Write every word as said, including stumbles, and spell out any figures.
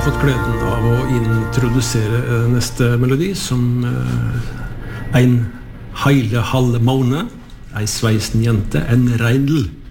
fått gleden av å introdusere neste melodi som en heile halve måned, ei sveisen jente, en reindel.